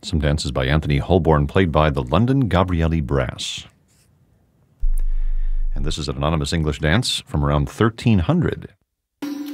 Some dances by Anthony Holborn, played by the London Gabrielli Brass. And this is an anonymous English dance from around 1300.